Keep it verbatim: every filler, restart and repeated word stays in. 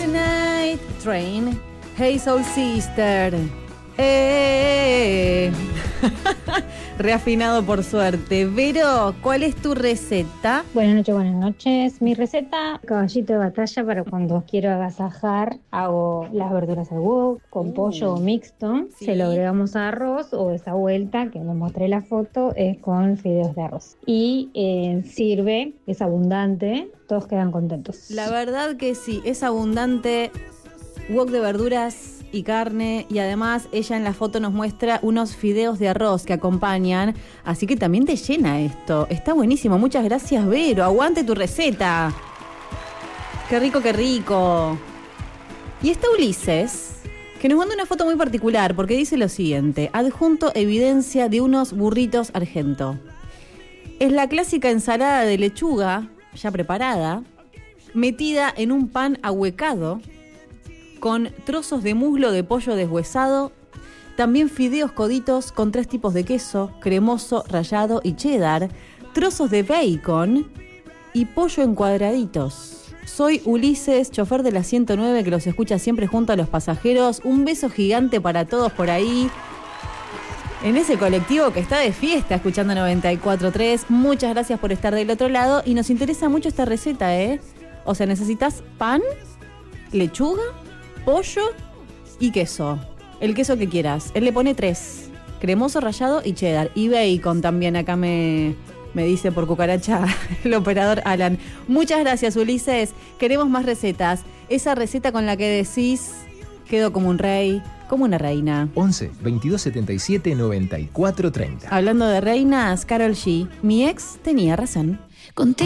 Night Train. Hey Soul Sister. Eh. Reafinado por suerte. Vero, ¿cuál es tu receta? Buenas noches, buenas noches. Mi receta, caballito de batalla para cuando quiero agasajar, hago las verduras al wok con Uh, pollo mixto, sí. se lo agregamos a arroz o esa vuelta que les mostré la foto es con fideos de arroz. Y eh, sirve, es abundante, todos quedan contentos. La verdad que sí, es abundante. Wok de verduras y carne, y además ella en la foto nos muestra unos fideos de arroz que acompañan, así que también te llena esto. Está buenísimo, muchas gracias, Vero, aguante tu receta. Qué rico, qué rico. Y está Ulises, que nos manda una foto muy particular porque dice lo siguiente: adjunto evidencia de unos burritos argento. Es la clásica ensalada de lechuga, ya preparada, metida en un pan ahuecado, con trozos de muslo de pollo deshuesado, también fideos coditos con tres tipos de queso, cremoso, rallado y cheddar, trozos de bacon y pollo en cuadraditos. Soy Ulises, chofer de la ciento nueve, que los escucha siempre junto a los pasajeros. Un beso gigante para todos por ahí, en ese colectivo que está de fiesta escuchando noventa y cuatro punto tres. Muchas gracias por estar del otro lado y nos interesa mucho esta receta, ¿eh? O sea, necesitas pan, lechuga, pollo y queso. El queso que quieras. Él le pone tres: cremoso, rallado y cheddar. Y bacon también, acá me, me dice por cucaracha el operador Alan. Muchas gracias, Ulises. Queremos más recetas. Esa receta con la que decís: quedo como un rey, como una reina. once, veintidós setenta y siete, noventa y cuatro treinta. Hablando de reinas, Karol G. Mi ex tenía razón. Conté